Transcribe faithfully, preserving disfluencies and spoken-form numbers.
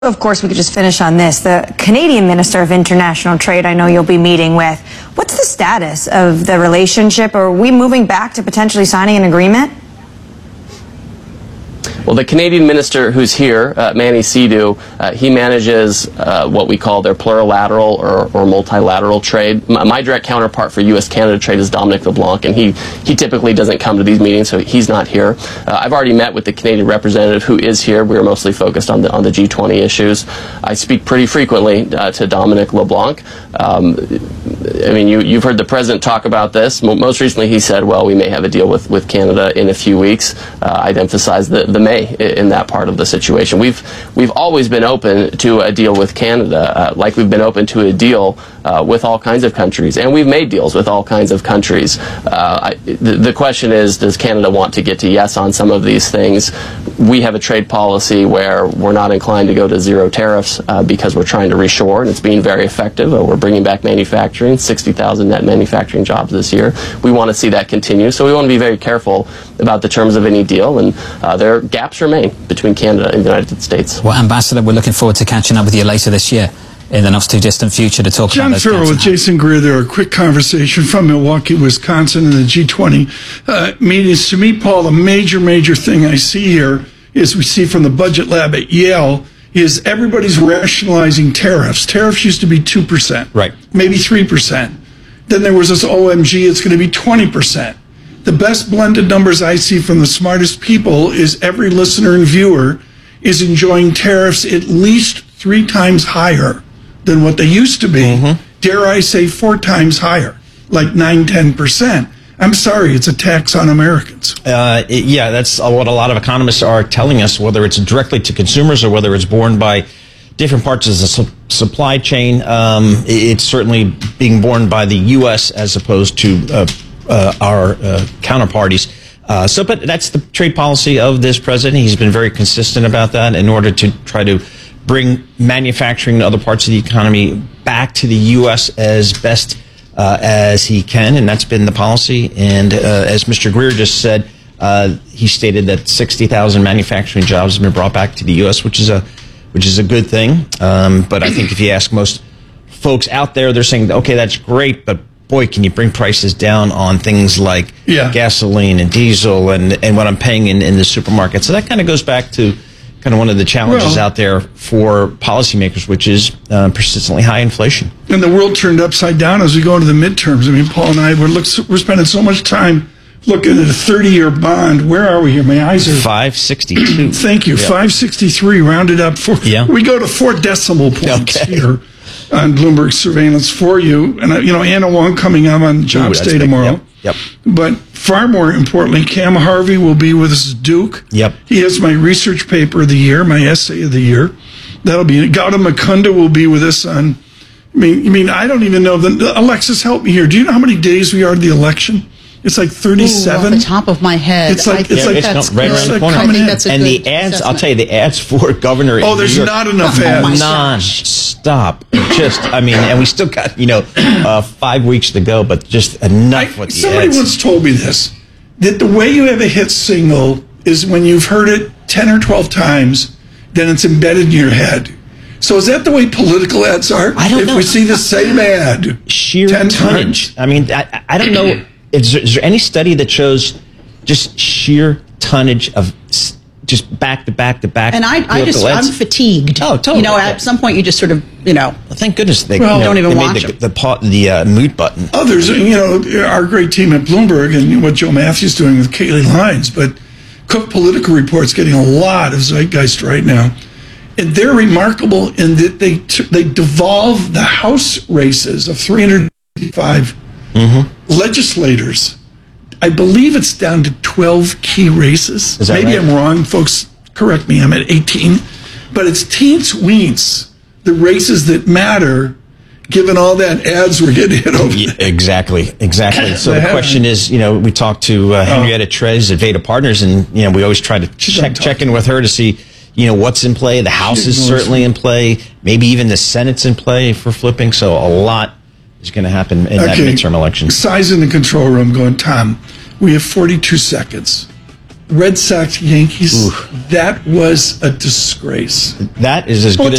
Of course, we could just finish on this. The Canadian Minister of International Trade, I know you'll be meeting with. What's the status of the relationship? Are we moving back to potentially signing an agreement? Well, the Canadian minister who's here, uh, Manny Sidhu, uh, he manages uh, what we call their plurilateral or, or multilateral trade. My, my direct counterpart for U S Canada trade is Dominic LeBlanc, and he, he typically doesn't come to these meetings, so he's not here. Uh, I've already met with the Canadian representative who is here. We are mostly focused on the on the G twenty issues. I speak pretty frequently uh, to Dominic LeBlanc. Um, I mean, you, you've heard the president talk about this. Most recently, he said, well, we may have a deal with, with Canada in a few weeks. Uh, I'd emphasize the, the may in that part of the situation. We've we've always been open to a deal with Canada, uh, like we've been open to a deal uh, with all kinds of countries, and we've made deals with all kinds of countries. Uh, I, the, the question is, does Canada want to get to yes on some of these things? We have a trade policy where we're not inclined to go to zero tariffs uh, because we're trying to reshore, and it's being very effective. Uh, we're bringing back manufacturing, sixty thousand net manufacturing jobs this year. We want to see that continue, so we want to be very careful about the terms of any deal, and uh, there are gaps remain between Canada and the United States. Well, Ambassador, we're looking forward to catching up with you later this year in the not too distant future to talk John about those Farrell with Jason Greer there. A quick conversation from Milwaukee, Wisconsin, and the G twenty uh, meetings. To me, Paul, a major, major thing I see here is we see from the Budget Lab at Yale is everybody's rationalizing tariffs. Tariffs used to be two percent, right? Maybe three percent. Then there was this O M G, it's going to be twenty percent. The best blended numbers I see from the smartest people is every listener and viewer is enjoying tariffs at least three times higher than what they used to be. Mm-hmm. Dare I say four times higher, like nine, ten percent. I'm sorry, it's a tax on Americans. Uh, it, yeah, that's what a lot of economists are telling us, whether it's directly to consumers or whether it's borne by different parts of the su- supply chain. Um, it's certainly being borne by the U S as opposed to uh, uh, our uh, counterparties. Uh, so, but that's the trade policy of this president. He's been very consistent about that in order to try to bring manufacturing to other parts of the economy back to the U S as best uh, as he can, and that's been the policy. And uh, as Mister Greer just said, uh, he stated that sixty thousand manufacturing jobs have been brought back to the U S, which is a which is a good thing. Um, but I think if you ask most folks out there, they're saying, okay, that's great, but boy, can you bring prices down on things like yeah. gasoline and diesel and, and what I'm paying in, in the supermarket. So that kind of goes back to kind of one of the challenges well, out there for policymakers, which is uh, persistently high inflation. And the world turned upside down as we go into the midterms. I mean, Paul and I, we're, look, we're spending so much time looking at a thirty-year bond. Where are we here? My eyes are... five sixty-two. Thank you. Yep. five sixty-three rounded up. For, yeah. We go to four decimal points okay. here on Bloomberg surveillance for you. And, uh, you know, Anna Wong coming up on Jobs Ooh, Day tomorrow. Yep. yep. But far more importantly, Cam Harvey will be with us at Duke. Yep. He has my research paper of the year, my essay of the year. That'll be it. Gautam Mukunda will be with us on, I mean, I mean, I don't even know. The, Alexis, help me here. Do you know how many days we are to the election? It's like thirty-seven. Ooh, off the top of my head. It's like, it's yeah, like it's that's, right around the corner. I think that's a and good the ads, assessment. I'll tell you, the ads for governor. Oh, there's not enough oh, ads. Non-stop. Just, I mean, and we still got, you know, uh, five weeks to go, but just enough I, with the somebody ads. once told me this, that the way you have a hit single is when you've heard it ten or twelve times, then it's embedded in your head. So is that the way political ads are? I don't if know. If we see the same ad sheer ten tonnage. times. I mean, I, I don't know. Is there, is there any study that shows just sheer tonnage of s- just back to back to back? And I, I just, ads? I'm fatigued. Oh, totally. You know, at some point you just sort of, you know. Well, thank goodness they, Well, you know, don't even they watch made the, them. the, pa- the uh, mute button. Others, you know, our great team at Bloomberg and what Joe Matthews is doing with Kaylee Lines, but Cook Political Report's getting a lot of zeitgeist right now. And they're remarkable in that they t- they devolve the House races of three hundred fifty-five mm-hmm. legislators. I believe it's down to twelve key races. Is that Maybe right? I'm wrong. Folks, correct me. I'm at eighteen. But it's teens weens, the races that matter, given all that ads we're getting hit over. Yeah, exactly, exactly. So the question is, you know, we talked to uh, Henrietta Trez at Veda Partners, and, you know, we always try to check check in with her to see, you know, what's in play. The House is certainly in play. Maybe even the Senate's in play for flipping. So a lot is going to happen in that midterm election. Size in the control room going, Tom, we have forty-two seconds. Red Sox Yankees, that was a disgrace. That is as Well, good as